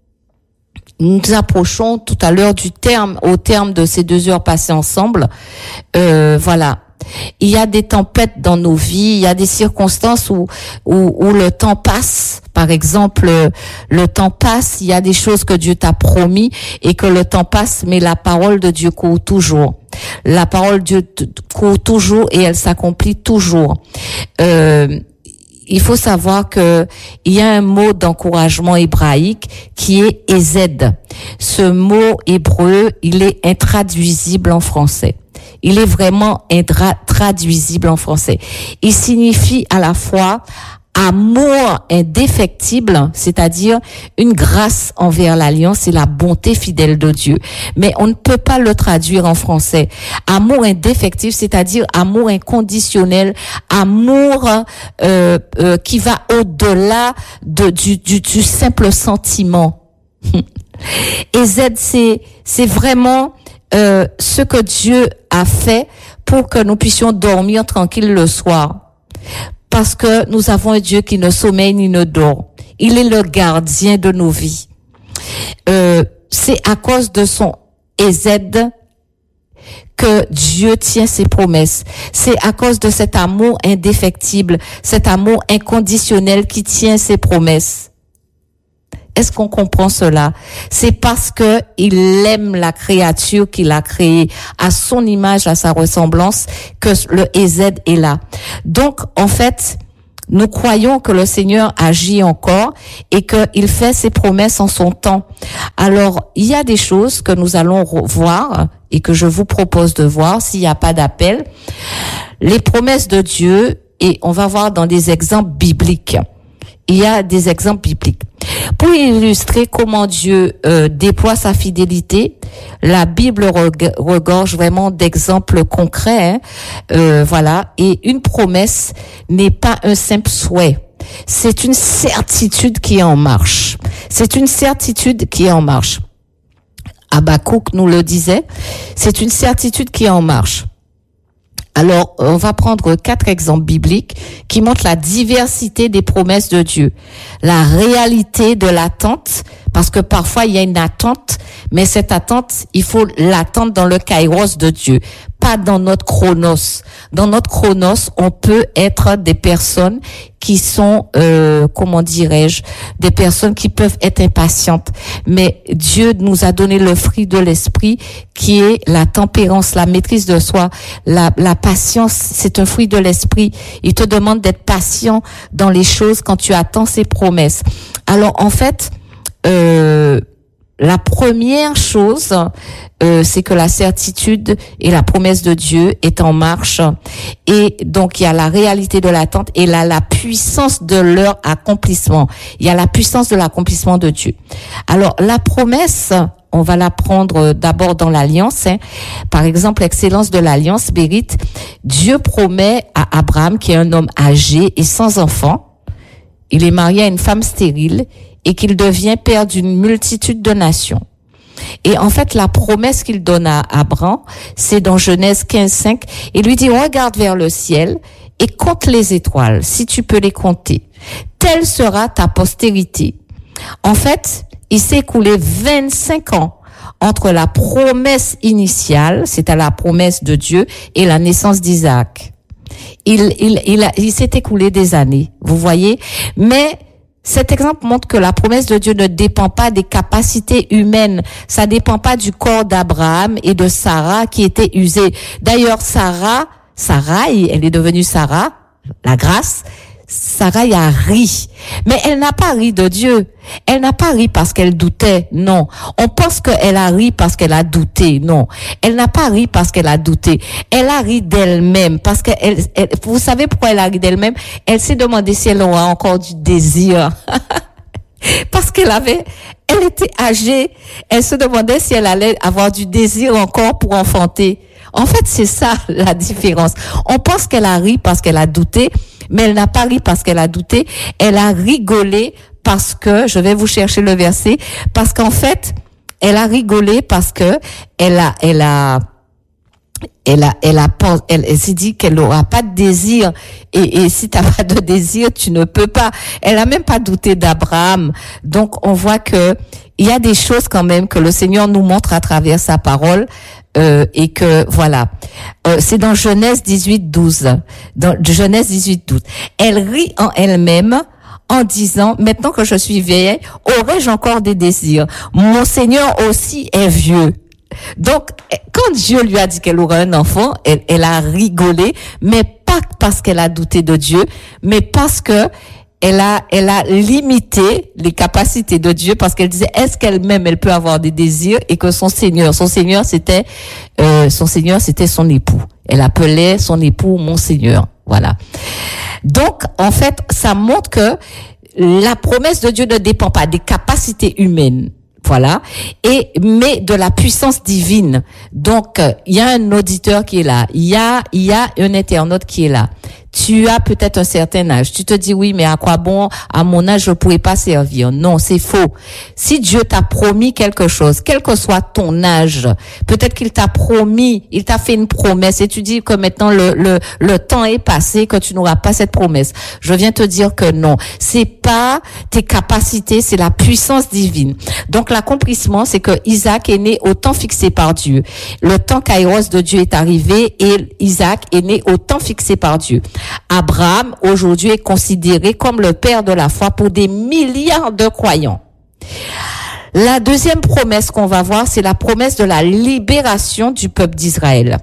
nous nous approchons tout à l'heure du terme, au terme de ces deux heures passées ensemble. Euh, voilà. Il y a des tempêtes dans nos vies, il y a des circonstances où, où, où le temps passe. Par exemple, le temps passe, il y a des choses que Dieu t'a promis et que le temps passe, mais la parole de Dieu court toujours. La parole de Dieu court toujours et elle s'accomplit toujours. Euh, il faut savoir que il y a un mot d'encouragement hébraïque qui est Ezed. Ce mot hébreu, il est intraduisible en français. Il est vraiment intraduisible en français. Il signifie à la fois amour indéfectible, c'est-à-dire une grâce envers l'alliance et la bonté fidèle de Dieu. Mais on ne peut pas le traduire en français. Amour indéfectible, c'est-à-dire amour inconditionnel, amour euh, euh, qui va au-delà de, du, du, du simple sentiment. Et Z, c'est, c'est vraiment euh, ce que Dieu a fait pour que nous puissions dormir tranquille le soir. Parce que nous avons un Dieu qui ne sommeille ni ne dort. Il est le gardien de nos vies. Euh, c'est à cause de son Ezed que Dieu tient ses promesses. C'est à cause de cet amour indéfectible, cet amour inconditionnel qui tient ses promesses. Est-ce qu'on comprend cela? C'est parce que il aime la créature qu'il a créée à son image, à sa ressemblance, que le E Z est là. Donc, en fait, nous croyons que le Seigneur agit encore et qu'il fait ses promesses en son temps. Alors, il y a des choses que nous allons voir et que je vous propose de voir s'il n'y a pas d'appel. Les promesses de Dieu, et on va voir dans des exemples bibliques. Il y a des exemples bibliques. Pour illustrer comment Dieu euh, déploie sa fidélité, la Bible reg- regorge vraiment d'exemples concrets. Hein, euh, voilà. Et une promesse n'est pas un simple souhait. C'est une certitude qui est en marche. C'est une certitude qui est en marche. Habakkuk nous le disait. C'est une certitude qui est en marche. Alors, on va prendre quatre exemples bibliques qui montrent la diversité des promesses de Dieu. La réalité de l'attente, parce que parfois il y a une attente, mais cette attente, il faut l'attendre dans le kairos de Dieu, pas dans notre chronos. Dans notre chronos, on peut être des personnes qui sont, euh, comment dirais-je, des personnes qui peuvent être impatientes. Mais Dieu nous a donné le fruit de l'esprit qui est la tempérance, la maîtrise de soi, la, la patience. C'est un fruit de l'esprit. Il te demande d'être patient dans les choses quand tu attends ses promesses. Alors, en fait, euh, la première chose, euh, c'est que la certitude et la promesse de Dieu est en marche. Et donc, il y a la réalité de l'attente et là, la puissance de leur accomplissement. Il y a la puissance de l'accomplissement de Dieu. Alors, la promesse, on va la prendre d'abord dans l'alliance. Hein. Par exemple, l'excellence de l'alliance mérite. Dieu promet à Abraham, qui est un homme âgé et sans enfant, il est marié à une femme stérile, et qu'il devient père d'une multitude de nations. Et en fait, la promesse qu'il donne à Abraham, c'est dans Genèse quinze cinq. Il lui dit, regarde vers le ciel et compte les étoiles, si tu peux les compter. Telle sera ta postérité. En fait, il s'est écoulé vingt-cinq ans entre la promesse initiale, c'est à la promesse de Dieu, et la naissance d'Isaac. Il, il, il, a, il s'est écoulé des années, vous voyez. Mais cet exemple montre que la promesse de Dieu ne dépend pas des capacités humaines. Ça dépend pas du corps d'Abraham et de Sarah qui étaient usés. D'ailleurs, Sarah, Sarai, elle est devenue Sarah, la grâce. Sarai a ri. Mais elle n'a pas ri de Dieu. Elle n'a pas ri parce qu'elle doutait. Non. On pense qu'elle a ri parce qu'elle a douté. Non. Elle n'a pas ri parce qu'elle a douté. Elle a ri d'elle-même. Parce que elle, elle, vous savez pourquoi elle a ri d'elle-même? Elle s'est demandé si elle aura encore du désir. Parce qu'elle avait, elle était âgée. Elle se demandait si elle allait avoir du désir encore pour enfanter. En fait, c'est ça la différence. On pense qu'elle a ri parce qu'elle a douté, mais elle n'a pas ri parce qu'elle a douté. Elle a rigolé parce que, je vais vous chercher le verset, parce qu'en fait, elle a rigolé parce que elle a, elle a, elle a, elle a, elle, elle s'est dit qu'elle n'aura pas de désir. Et, et si t'as pas de désir, tu ne peux pas. Elle a même pas douté d'Abraham. Donc, on voit que il y a des choses quand même que le Seigneur nous montre à travers sa parole. Euh, et que voilà, euh, c'est dans Genèse dix-huit douze. Dans Genèse dix-huit douze, elle rit en elle-même en disant, maintenant que je suis vieille, aurais-je encore des désirs? Mon Seigneur aussi est vieux. Donc, quand Dieu lui a dit qu'elle aurait un enfant, elle, elle a rigolé, mais pas parce qu'elle a douté de Dieu, mais parce que elle a, elle a limité les capacités de Dieu parce qu'elle disait, est-ce qu'elle-même, elle peut avoir des désirs et que son Seigneur, son Seigneur, c'était, euh, son Seigneur, c'était son époux. Elle appelait son époux mon Seigneur. Voilà. Donc, en fait, ça montre que la promesse de Dieu ne dépend pas des capacités humaines. Voilà. Et, mais de la puissance divine. Donc, il y a un auditeur qui est là. Il y a, il y a un internaute qui est là. Tu as peut-être un certain âge. Tu te dis, oui, mais à quoi bon, à mon âge, je pourrais pas servir. Non, c'est faux. Si Dieu t'a promis quelque chose, quel que soit ton âge, peut-être qu'il t'a promis, il t'a fait une promesse et tu dis que maintenant le, le, le temps est passé, que tu n'auras pas cette promesse. Je viens te dire que non. C'est pas tes capacités, c'est la puissance divine. Donc, l'accomplissement, c'est que Isaac est né au temps fixé par Dieu. Le temps kairos de Dieu est arrivé et Isaac est né au temps fixé par Dieu. Abraham, aujourd'hui, est considéré comme le père de la foi pour des milliards de croyants. La deuxième promesse qu'on va voir, c'est la promesse de la libération du peuple d'Israël.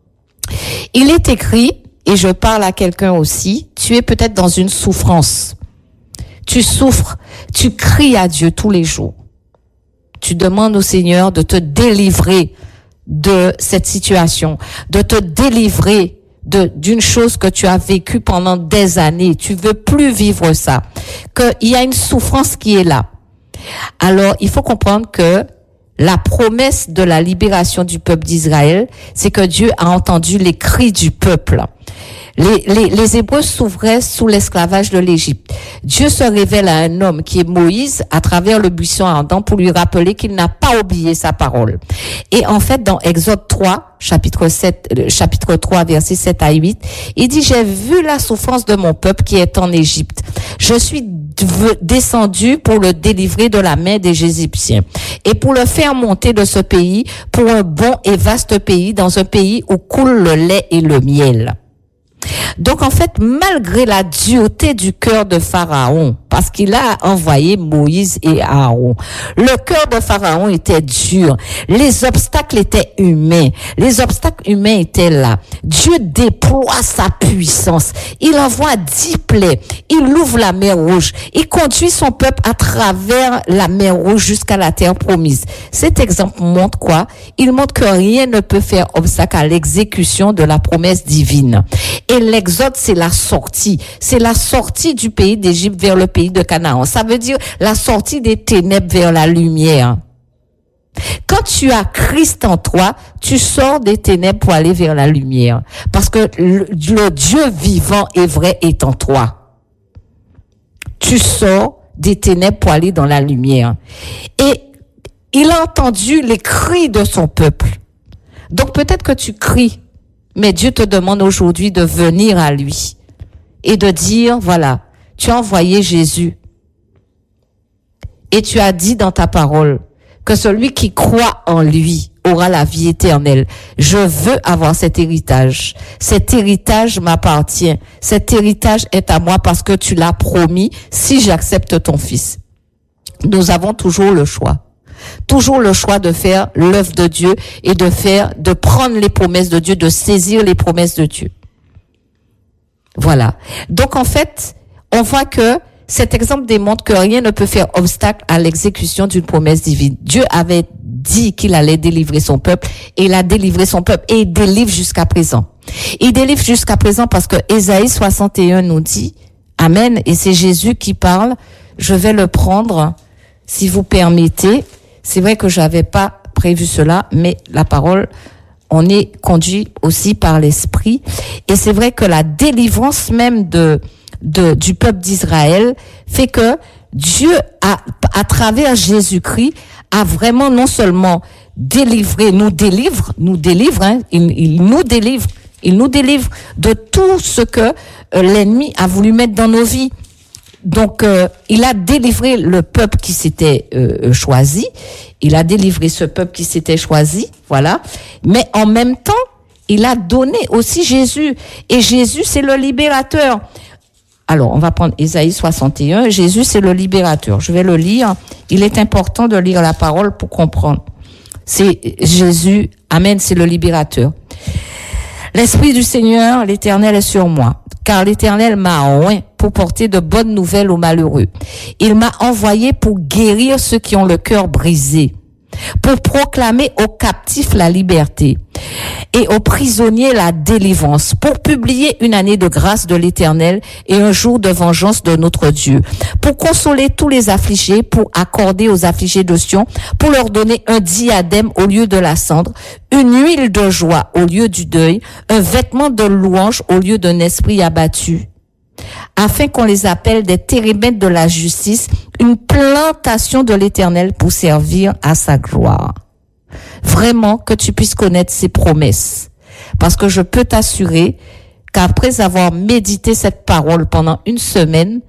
Il est écrit, et je parle à quelqu'un aussi, tu es peut-être dans une souffrance. Tu souffres, tu cries à Dieu tous les jours. Tu demandes au Seigneur de te délivrer de cette situation, de te délivrer de d'une chose que tu as vécue pendant des années. Tu veux plus vivre ça. Qu'il y a une souffrance qui est là. Alors, il faut comprendre que la promesse de la libération du peuple d'Israël, c'est que Dieu a entendu les cris du peuple. Les, les, les Hébreux souffraient sous l'esclavage de l'Égypte. Dieu se révèle à un homme qui est Moïse à travers le buisson ardent pour lui rappeler qu'il n'a pas oublié sa parole. Et en fait, dans Exode trois, chapitre sept, chapitre trois, versets sept à huit, il dit, j'ai vu la souffrance de mon peuple qui est en Égypte. Je suis descendu pour le délivrer de la main des Égyptiens et pour le faire monter de ce pays pour un bon et vaste pays, dans un pays où coule le lait et le miel. Donc en fait, malgré la dureté du cœur de Pharaon, parce qu'il a envoyé Moïse et Aaron, le cœur de Pharaon était dur, les obstacles étaient humains, les obstacles humains étaient là. Dieu déploie sa puissance, il envoie dix plaies, il ouvre la mer Rouge, il conduit son peuple à travers la mer Rouge jusqu'à la terre promise. Cet exemple montre quoi? Il montre que rien ne peut faire obstacle à l'exécution de la promesse divine. Et l'exode, c'est la sortie. C'est la sortie du pays d'Égypte vers le pays de Canaan. Ça veut dire la sortie des ténèbres vers la lumière. Quand tu as Christ en toi, tu sors des ténèbres pour aller vers la lumière. Parce que le, le Dieu vivant et vrai est en toi. Tu sors des ténèbres pour aller dans la lumière. Et il a entendu les cris de son peuple. Donc peut-être que tu cries. Mais Dieu te demande aujourd'hui de venir à lui et de dire, voilà, tu as envoyé Jésus et tu as dit dans ta parole que celui qui croit en lui aura la vie éternelle. Je veux avoir cet héritage. Cet héritage m'appartient. Cet héritage est à moi parce que tu l'as promis si j'accepte ton fils. Nous avons toujours le choix. Toujours le choix de faire l'œuvre de Dieu et de faire, de prendre les promesses de Dieu, de saisir les promesses de Dieu. Voilà. Donc, en fait, on voit que cet exemple démontre que rien ne peut faire obstacle à l'exécution d'une promesse divine. Dieu avait dit qu'il allait délivrer son peuple et il a délivré son peuple et il délivre jusqu'à présent. Il délivre jusqu'à présent parce que Ésaïe soixante et un nous dit, Amen, et c'est Jésus qui parle, je vais le prendre, si vous permettez. C'est vrai que j'avais pas prévu cela, mais la parole, on est conduit aussi par l'esprit. Et c'est vrai que la délivrance même de, de, du peuple d'Israël fait que Dieu a, à travers Jésus-Christ, a vraiment non seulement délivré, nous délivre, nous délivre, hein, il, il nous délivre, il nous délivre de tout ce que euh, l'ennemi a voulu mettre dans nos vies. Donc, euh, il a délivré le peuple qui s'était euh, choisi. Il a délivré ce peuple qui s'était choisi, voilà. Mais en même temps, il a donné aussi Jésus. Et Jésus, c'est le libérateur. Alors, on va prendre Ésaïe soixante et un. Jésus, c'est le libérateur. Je vais le lire. Il est important de lire la parole pour comprendre. C'est Jésus. Amen, c'est le libérateur. L'Esprit du Seigneur, l'Éternel est sur moi, car l'Éternel m'a oint pour porter de bonnes nouvelles aux malheureux. Il m'a envoyé pour guérir ceux qui ont le cœur brisé, pour proclamer aux captifs la liberté et aux prisonniers la délivrance, pour publier une année de grâce de l'Éternel et un jour de vengeance de notre Dieu, pour consoler tous les affligés, pour accorder aux affligés de Sion, pour leur donner un diadème au lieu de la cendre, une huile de joie au lieu du deuil, un vêtement de louange au lieu d'un esprit abattu, afin qu'on les appelle des térébintes de la justice, une plantation de l'Éternel pour servir à sa gloire. Vraiment que tu puisses connaître ses promesses. Parce que je peux t'assurer qu'après avoir médité cette parole pendant une semaine,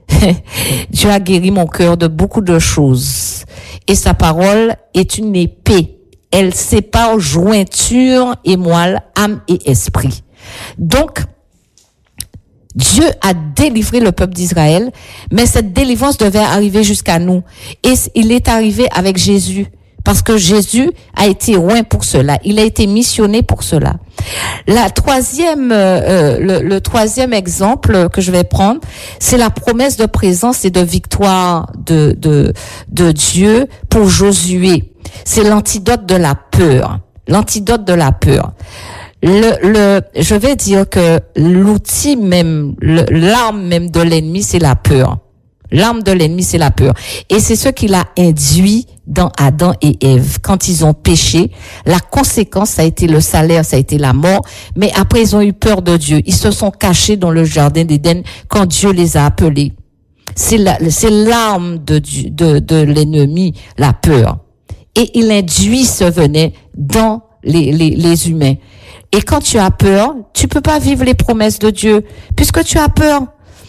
Dieu a guéri mon cœur de beaucoup de choses. Et sa parole est une épée. Elle sépare jointure et moelle, âme et esprit. Donc, Dieu a délivré le peuple d'Israël, mais cette délivrance devait arriver jusqu'à nous. Et il est arrivé avec Jésus, parce que Jésus a été oint pour cela. Il a été missionné pour cela. La troisième, euh, le, le troisième exemple que je vais prendre, c'est la promesse de présence et de victoire de de de Dieu pour Josué. C'est l'antidote de la peur. L'antidote de la peur. Le, le, je vais dire que l'outil même, le, l'arme même de l'ennemi, c'est la peur. L'arme de l'ennemi, c'est la peur. Et c'est ce qui l'a induit dans Adam et Ève. Quand ils ont péché, la conséquence, ça a été le salaire, ça a été la mort. Mais après, ils ont eu peur de Dieu. Ils se sont cachés dans le jardin d'Éden quand Dieu les a appelés. C'est la, c'est l'arme de, de, de l'ennemi, la peur. Et il induit ce venin dans les, les, les humains. Et quand tu as peur, tu peux pas vivre les promesses de Dieu, puisque tu as peur.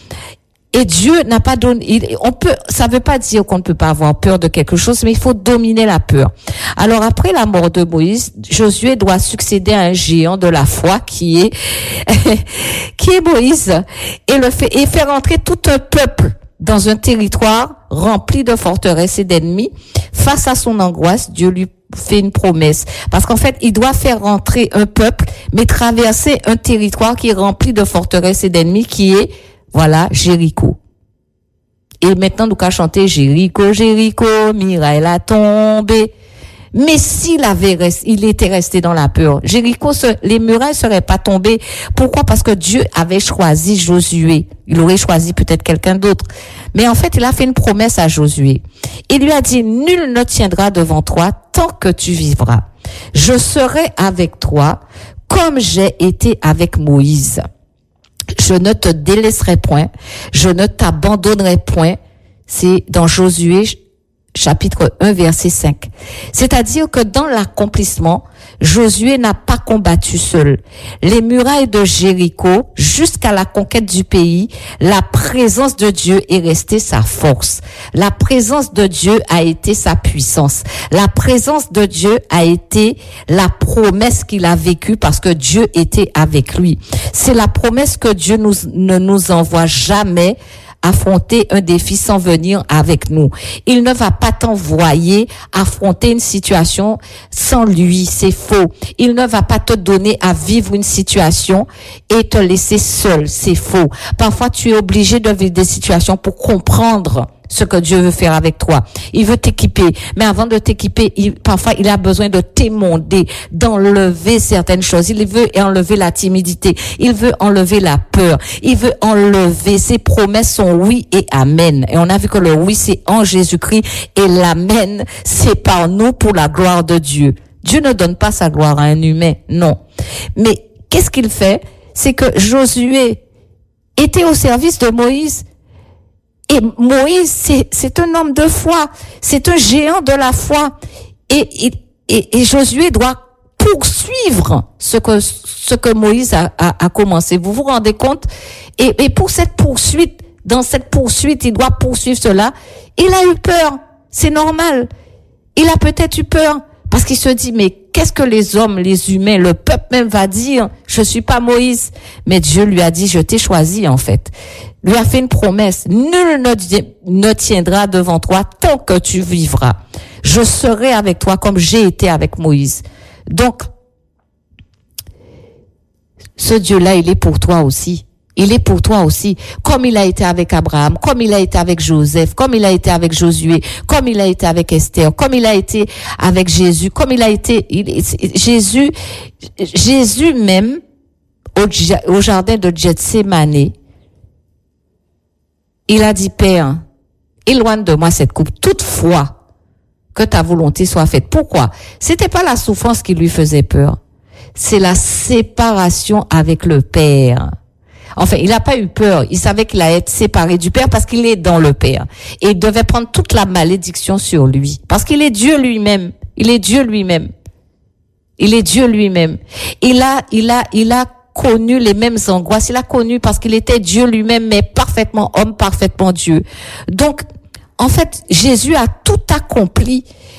Et Dieu n'a pas donné, il, on peut, ça veut pas dire qu'on ne peut pas avoir peur de quelque chose, mais il faut dominer la peur. Alors après la mort de Moïse, Josué doit succéder à un géant de la foi qui est, qui est Moïse, et le fait, et faire entrer tout un peuple dans un territoire rempli de forteresses et d'ennemis. Face à son angoisse, Dieu lui fait une promesse. Parce qu'en fait, il doit faire rentrer un peuple, mais traverser un territoire qui est rempli de forteresses et d'ennemis, qui est, voilà, Jéricho. Et maintenant, nous allons chanter Jéricho, Jéricho, Mirail a tombé. Mais s'il avait resté, il était resté dans la peur, Jéricho, les murailles seraient pas tombées. Pourquoi? Parce que Dieu avait choisi Josué. Il aurait choisi peut-être quelqu'un d'autre. Mais en fait, il a fait une promesse à Josué. Il lui a dit, nul ne tiendra devant toi tant que tu vivras. Je serai avec toi comme j'ai été avec Moïse. Je ne te délaisserai point. Je ne t'abandonnerai point. C'est dans Josué chapitre un, verset cinq. C'est-à-dire que dans l'accomplissement, Josué n'a pas combattu seul. Les murailles de Jéricho, jusqu'à la conquête du pays, la présence de Dieu est restée sa force. La présence de Dieu a été sa puissance. La présence de Dieu a été la promesse qu'il a vécue parce que Dieu était avec lui. C'est la promesse que Dieu nous, ne nous envoie jamais affronter un défi sans venir avec nous. Il ne va pas t'envoyer affronter une situation sans lui, c'est faux. Il ne va pas te donner à vivre une situation et te laisser seul, c'est faux. Parfois, tu es obligé de vivre des situations pour comprendre ce que Dieu veut faire avec toi. Il veut t'équiper, mais avant de t'équiper, il, parfois il a besoin de t'émonder, d'enlever certaines choses. Il veut enlever la timidité, il veut enlever la peur, il veut enlever, ses promesses sont oui et amen. Et on a vu que le oui c'est en Jésus-Christ et l'amen c'est par nous pour la gloire de Dieu. Dieu ne donne pas sa gloire à un humain, non. Mais qu'est-ce qu'il fait? C'est que Josué était au service de Moïse. Et Moïse, c'est, c'est un homme de foi. C'est un géant de la foi. Et, et, et, et Josué doit poursuivre ce que, ce que Moïse a, a, a commencé. Vous vous rendez compte? Et, et pour cette poursuite, dans cette poursuite, il doit poursuivre cela. Il a eu peur. C'est normal. Il a peut-être eu peur. Parce qu'il se dit, mais qu'est-ce que les hommes, les humains, le peuple même va dire? Je suis pas Moïse. Mais Dieu lui a dit, je t'ai choisi, en fait. Lui a fait une promesse. Nul ne, ne tiendra devant toi tant que tu vivras. Je serai avec toi comme j'ai été avec Moïse. Donc, ce Dieu-là, il est pour toi aussi. Il est pour toi aussi, comme il a été avec Abraham, comme il a été avec Joseph, comme il a été avec Josué, comme il a été avec Esther, comme il a été avec Jésus, comme il a été il, Jésus, Jésus même au, au jardin de Gethsémani, il a dit, Père, éloigne de moi cette coupe, toutefois que ta volonté soit faite. Pourquoi? C'était pas la souffrance qui lui faisait peur, c'est la séparation avec le Père. Enfin, il n'a pas eu peur. Il savait qu'il allait être séparé du Père parce qu'il est dans le Père. Et il devait prendre toute la malédiction sur lui. Parce qu'il est Dieu lui-même. Il est Dieu lui-même. Il est Dieu lui-même. Il a, il a, il a connu les mêmes angoisses. Il a connu parce qu'il était Dieu lui-même, mais parfaitement homme, parfaitement Dieu. Donc, en fait, Jésus a tout accompli.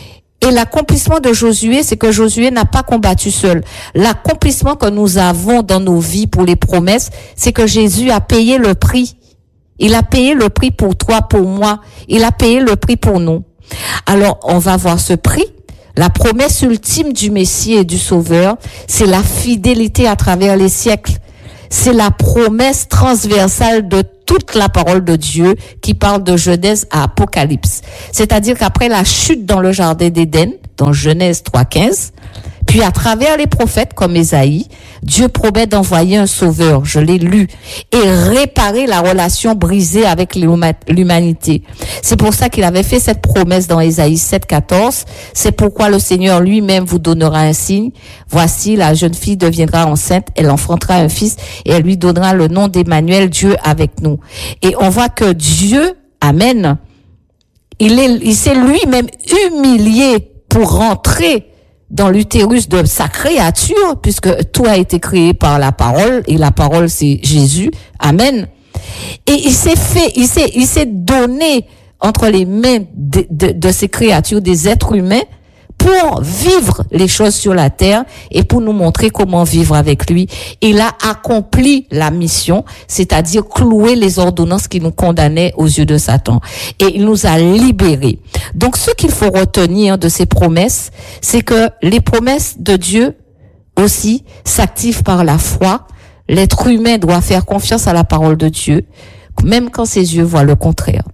Et l'accomplissement de Josué, c'est que Josué n'a pas combattu seul. L'accomplissement que nous avons dans nos vies pour les promesses, c'est que Jésus a payé le prix. Il a payé le prix pour toi, pour moi. Il a payé le prix pour nous. Alors, on va voir ce prix. La promesse ultime du Messie et du Sauveur, c'est la fidélité à travers les siècles. C'est la promesse transversale de toute la parole de Dieu qui parle de Genèse à Apocalypse. C'est-à-dire qu'après la chute dans le jardin d'Éden, dans Genèse trois quinze, puis à travers les prophètes comme Ésaïe, Dieu promet d'envoyer un sauveur, je l'ai lu, et réparer la relation brisée avec l'humanité. C'est pour ça qu'il avait fait cette promesse dans Ésaïe sept quatorze. C'est pourquoi le Seigneur lui-même vous donnera un signe. Voici, la jeune fille deviendra enceinte, elle enfantera un fils et elle lui donnera le nom d'Emmanuel, Dieu avec nous. Et on voit que Dieu, amen, il est, il s'est lui-même humilié pour rentrer dans l'utérus de sa créature, puisque tout a été créé par la parole, et la parole c'est Jésus, amen. Et il s'est fait, il s'est, il s'est donné entre les mains de, de, de ces créatures, des êtres humains, pour vivre les choses sur la terre et pour nous montrer comment vivre avec lui. Il a accompli la mission, c'est-à-dire clouer les ordonnances qui nous condamnaient aux yeux de Satan. Et il nous a libérés. Donc, ce qu'il faut retenir de ces promesses, c'est que les promesses de Dieu aussi s'activent par la foi. L'être humain doit faire confiance à la parole de Dieu, même quand ses yeux voient le contraire.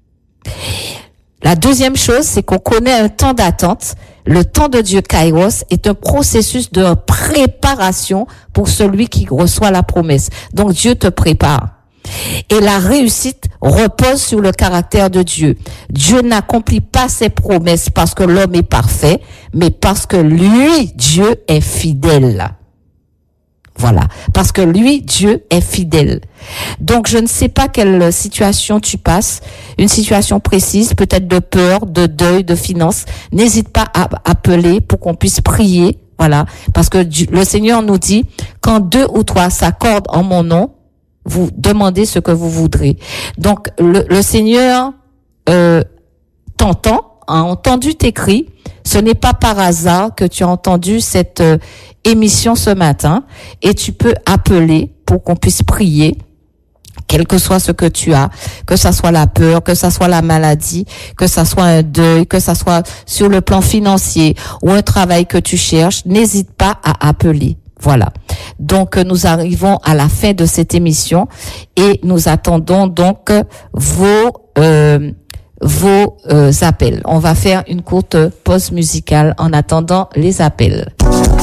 La deuxième chose, c'est qu'on connaît un temps d'attente. Le temps de Dieu, Kairos, est un processus de préparation pour celui qui reçoit la promesse. Donc Dieu te prépare. Et la réussite repose sur le caractère de Dieu. Dieu n'accomplit pas ses promesses parce que l'homme est parfait, mais parce que lui, Dieu, est fidèle. Voilà. Parce que lui, Dieu est fidèle. Donc, je ne sais pas quelle situation tu passes, une situation précise, peut-être de peur, de deuil, de finances. N'hésite pas à appeler pour qu'on puisse prier. Voilà. Parce que le Seigneur nous dit, quand deux ou trois s'accordent en mon nom, vous demandez ce que vous voudrez. Donc, le, le Seigneur, euh, t'entend, a entendu tes cris. Ce n'est pas par hasard que tu as entendu cette euh, émission ce matin et tu peux appeler pour qu'on puisse prier, quel que soit ce que tu as, que ça soit la peur, que ça soit la maladie, que ça soit un deuil, que ça soit sur le plan financier ou un travail que tu cherches, n'hésite pas à appeler. Voilà. Donc, nous arrivons à la fin de cette émission et nous attendons donc vos euh, vos euh, appels. On va faire une courte pause musicale en attendant les appels.